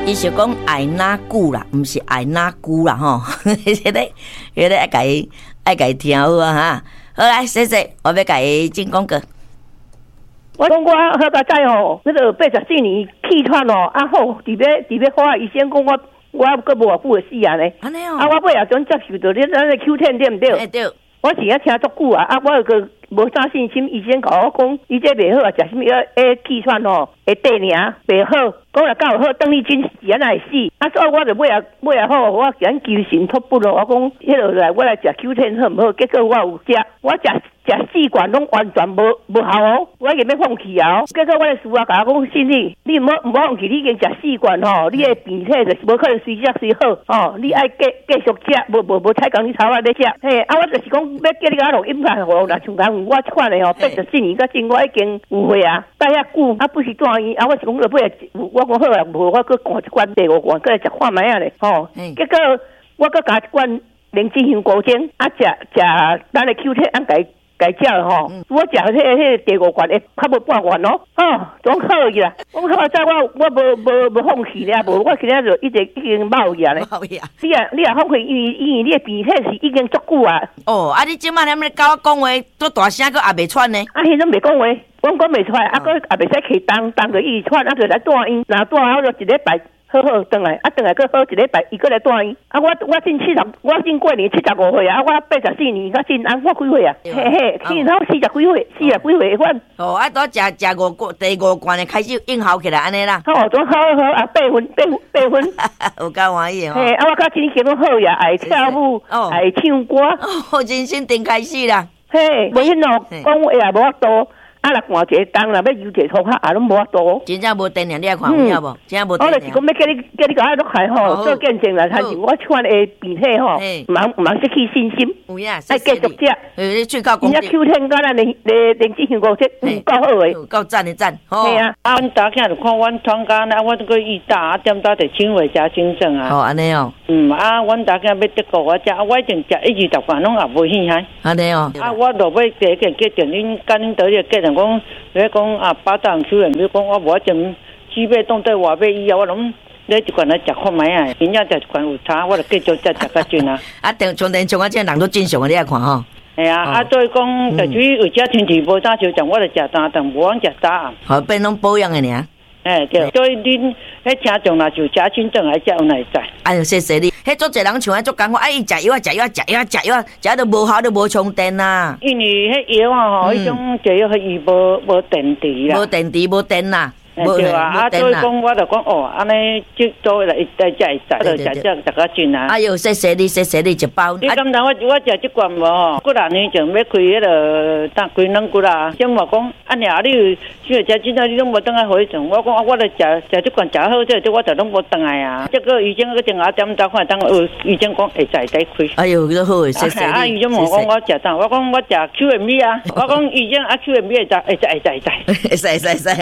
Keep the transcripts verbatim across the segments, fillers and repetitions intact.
伊是讲爱哪久啦，毋是爱哪久啦吼。迄个迄个爱甲伊爱甲伊听好啊哈。好来，谢谢，我要甲伊进广告。 我讲我好个仔吼，迄个八十四年气喘哦，啊好，伫要伫要花医生讲我我阁无偌久就死啊呢。 安尼哦。 啊，我尾也准接受到你咱个 Q ten 对毋对？ 哎对。 我是啊听足久啊，啊我个无啥信心，医生甲我讲，伊这袂好啊，食什么诶气喘吼，会地尔袂好，讲若敢有好，邓丽君是安会死？啊，所以我就尾也尾也好，我讲求神托不咯，我讲迄落来我来食 Q ten 好毋好？结果我有食，我食。食四罐拢完全无无效哦，我已经要放弃啊！结果我的师傅甲我讲，信你，你唔好唔好放弃，你已经食四罐吼，你的鼻涕就是无可能随食随好哦，你爱继继续食，无无无采讲你头啊咧食，嘿啊！我就是讲要叫你甲录音啦，我若像讲我即款的吼，八十四年到今我已经有岁啊，待遐久啊，不是住院啊，我是讲落尾我讲好啊，无我搁灌一罐第五罐，搁来食看卖啊咧吼，结果我搁加一罐灵芝香菇精，啊食食咱的 Q 天安改。改叫吼，嗯、我食迄个迄个第五罐会较无半罐咯，哦，总好去啦。我好在我我无无无放弃咧，无我今仔就一直已经冒去啊咧。 冒去啊！ 你啊你啊放弃，因为因为你的鼻涕是已经足久啊。 哦，啊你即摆踮咧甲我讲话，做大声佫也袂喘呢。 啊，迄种袂讲话，我讲袂出来，啊，佫也袂使起动，动着伊喘，啊，就来住院，若住好就一礼拜。好好转来，啊转来佫好一礼拜，伊佫来住院。啊，我我进七十，我进过年七十五岁啊，我八十四年，较进安我几岁啊？嘿嘿，去然后四十几岁，四十几岁款。 哦，啊，都食食五罐，第五罐的开始应效起来安尼啦。 哦，总好好啊，八分八分八分， 有够欢喜哦。 嘿，啊，我较今年拢好呀，爱跳舞，爱唱歌。 哦，人生顶开始啦。 嘿，无迄咯，讲话也无法度。啊！若寒一个冬，若要游一个涂骹，也拢无法度。 真正无电量，你也看有影无？真正无电量。 我就是讲要叫你叫你甲我落海吼，做见证啦。但是我即款的鼻涕吼，茫茫失去信心。 有影， 爱继续食。 呃，你最高功力。人家 Q 天甲咱的的灵芝香菇这有够好诶， 够赞的赞。 系啊， 啊，阮大囝就看阮窗间啊，我这个医大啊，点到就轻微加轻症啊。 哦，安尼哦。 嗯，啊，阮大囝要得过我食，我已经食一二十罐，拢也无稀罕。 安尼哦。 啊，我落尾第一个决定，恁甲恁倒个决定讲。讲啊，巴掌手人，比讲我无种鸡尾冻对外尾医啊，我拢你一罐来食看卖啊，真正食一罐有差，我就继续再食较准啊。 啊，等从电从我这人都正常的，你来看吼。 系啊，啊，所以讲，就至于有只天气无啥就讲，我就食三顿，无往食早。 好，变拢保养的尔。 哎对，所以恁迄听众啦，就食清正来食有哪会知？ 哎呦，谢谢你。迄做侪人像迄做讲话，哎，伊食药啊，食药啊，食药啊，食药啊，食到无效都无充电呐。 因为迄药啊吼，迄种食药伊无无电池啦， 无电池无电啦。 对啊，啊，所以讲我就讲哦，安尼就做来来食会食，就食食食较准啊。 哎呦，谢谢你，谢谢你一包。 你刚才我我食这罐无吼，过两年前要开迄个当开两骨啦，先话讲，啊娘，你有食真正你拢无等来回程，我讲啊，我来食食这罐食好，这这我就拢无等来啊。这个医生个正下点早看，当呃医生讲会再再开。 哎呦，都好，谢谢你。 啊，医生问我我食当，我讲我食 Q M B 啊，我讲医生啊 Q M B 会再会再会再会再。 会使会使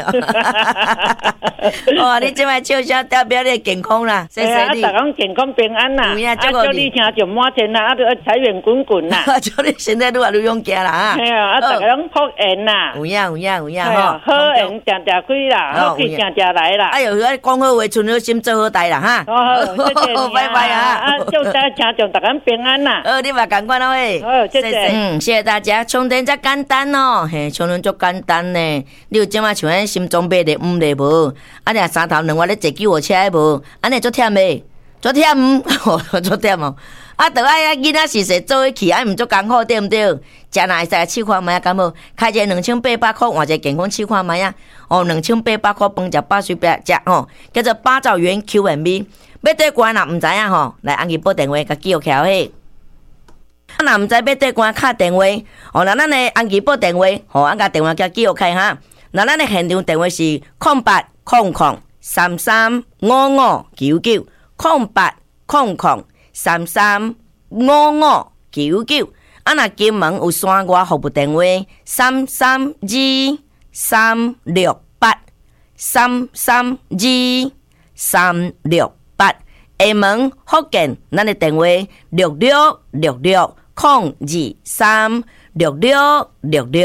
哦，你即摆笑声代表你健康啦，谢谢你。 啊，大家健康平安啦， 啊， 祝你听就满天啦，啊，财源滚滚啦， 祝你身体愈来愈勇健啦啊！ 系啊，啊，大家拢福缘啦， 有影有影有影吼， 好缘常常开啦，好气常常来啦。 哎呦，讲好话，存好心，做好代啦哈。 好好，谢谢你， 拜拜啊！ 啊，祝大家听众大家平安啦。 好，你嘛共款咯喂。 好，谢谢。 嗯，谢谢大家。充电真简单哦，嘿，充电足简单呢。你有即摆像迄心脏病的五例无？啊，你三头两我咧坐救护车无？安尼足忝诶，足忝，足忝哦。啊，着爱啊，囡仔是说做起啊，毋足艰苦对毋对？食哪会使试看卖啊？敢无？开一个两千八百块，换一个健康试看卖啊！哦，两千八百块饭食饱随便食吼，叫做八兆元 Q M B。要对关若毋知影吼，来按去拨电话，甲记录起来嘿。啊，若毋知要对关敲电话，哦，那咱的按去拨电话，吼，按甲电话甲记录开哈。那咱的现场电话是空八空空三三五五九九空八空空。三三五五九九，啊！若金门有线外服务电话三三二三六八三三二三六八。厦门福建，咱的电话六六六六空二三六六六六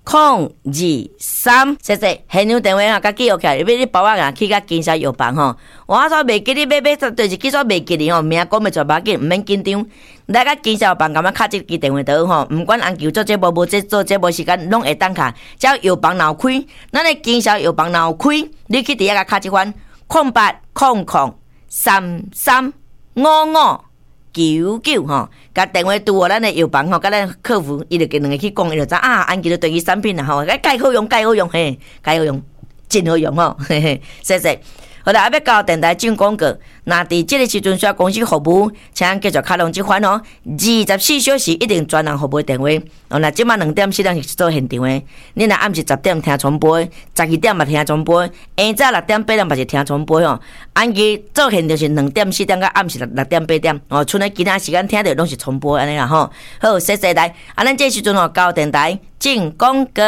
空二三，谢谢。现场电话啊，甲记录起来，要你包啊，去甲经销药房吼。我说袂记你买买，就是记说袂记你吼，名讲袂出要紧，毋免紧张。来甲经销药房，感觉敲这支电话就好吼。毋管安求做这无无这做这无时间，拢会当卡。只要药房闹开，咱的经销药房闹开，你去底下甲敲这款空八空空三三五五。九九吼，甲电话拄哦，咱的药房吼，甲咱客服，伊就跟两个去讲，伊就知啊，安吉就对伊产品啦吼，介好用，介好用嘿，介好用，真好用吼，嘿嘿，谢谢。好啦，要交电台进广告，那伫这个时阵需要公司服务，请继续开通这款哦，二十四小时一定专人服务电话。哦，那即马两点四点是做现场的，你若暗时十点听重播，十二点嘛听重播，下早六点八点嘛是听重播哦。安吉做现就是两点四点到暗时六六点八点，哦，剩的其他时间听到拢是重播安尼啦吼。好，谢谢来，啊，咱这时阵哦，交电台进广告。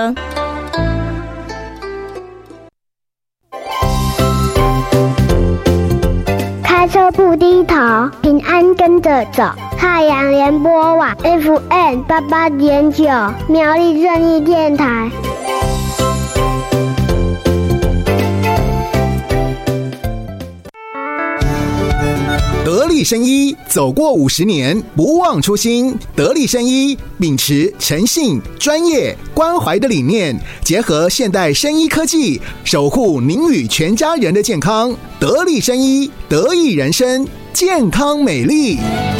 开车不低头，平安跟着走。太阳联播网 F M 八八点九，苗栗正义电台。 得力生医走过五十年，不忘初心。得力生医秉持诚信、专业、关怀的理念，结合现代生医科技，守护您与全家人的健康。得力生医，得益人生，健康美丽。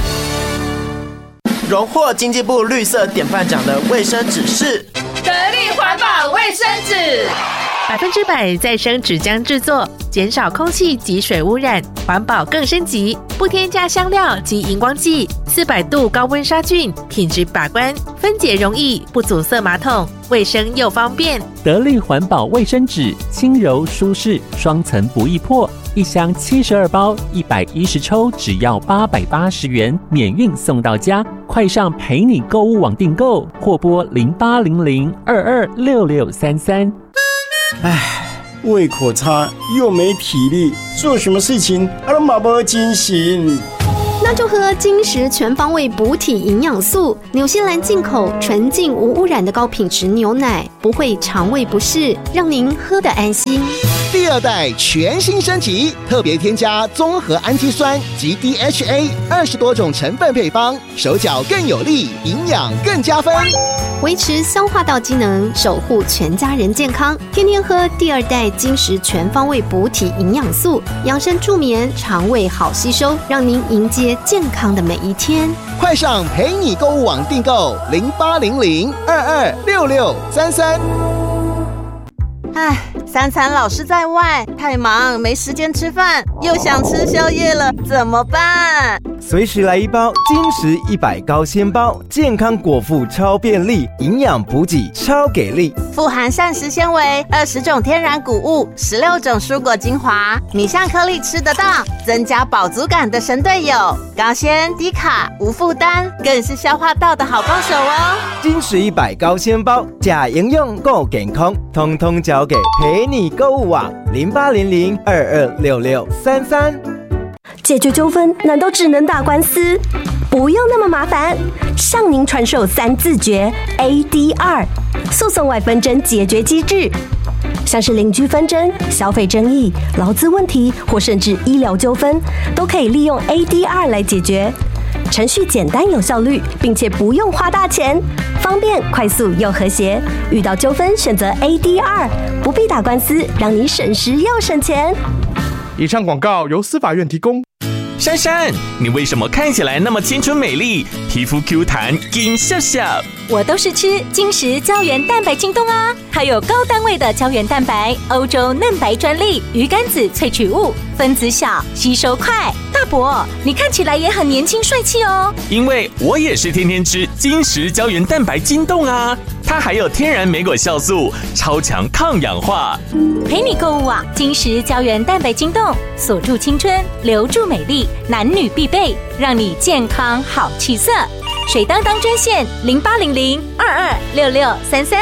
荣获经济部绿色典范奖的卫生纸是得力环保卫生纸。 百分之百再生纸浆制作，减少空气及水污染，环保更升级，不添加香料及荧光剂，四百度高温杀菌，品质把关，分解容易，不阻塞马桶，卫生又方便。 得力环保卫生纸，轻柔舒适，双层不易破，一箱七十二包，一百一十抽，只要八百八十元，免运送到家。快上陪你购物网订购，或拨零八零零二二六六三三。 唉，胃口差又没体力，做什么事情啊都没没精神。 那就喝金石全方位补体营养素，纽西兰进口纯净无污染的高品质牛奶，不会肠胃不适，让您喝得安心。 第二代全新升级，特别添加综合氨基酸及 D H A 二十多种成分配方，手脚更有力，营养更加分， 维持消化道机能，守护全家人健康。天天喝第二代金石全方位补体营养素，养生助眠，肠胃好吸收，让您迎接健康的每一天。 快上陪你购物网订购零八零零二二六六三三。 唉，三餐老是在外，太忙没时间吃饭，又想吃宵夜了，怎么办？ 随时来一包金石一百高纤包，健康果腹超便利，营养补给超给力， 富含膳食纤维，二十种天然谷物，十六种蔬果精华，米香颗粒吃得到，增加饱足感的神队友，高纤低卡无负担，更是消化道的好帮手哦。 金石一百高纤包，假营养够健康，通通交给陪你购物网零八零零二二六六三三。 解决纠纷难道只能打官司？不用那么麻烦，向您传授三字诀 A D R 诉讼外纷争解决机制，像是邻居纷争、消费争议、劳资问题或甚至医疗纠纷，都可以利用 A D R 来解决。程序简单有效率，并且不用花大钱，方便快速又和谐。遇到纠纷选择 A D R， 不必打官司，让你省时又省钱。 以上广告由司法院提供。 珊珊，你为什么看起来那么青春美丽，皮肤 Q 弹金笑笑？ 我都是吃金石胶原蛋白晶冻啊，它有高单位的胶原蛋白，欧洲嫩白专利，鱼肝子萃取物，分子小，吸收快。大伯，你看起来也很年轻帅气哦。 因为我也是天天吃金石胶原蛋白晶冻啊，它还有天然莓果酵素，超强抗氧化。 陪你购物网金石胶原蛋白晶冻，锁住青春，留住美丽，男女必备，让你健康好气色。水当当专线零八零零二二六六三三。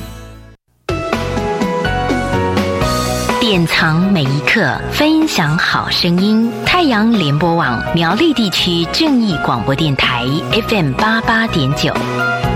典藏每一刻，分享好声音。太阳联播网苗栗地区正义广播电台 F M 八八点九。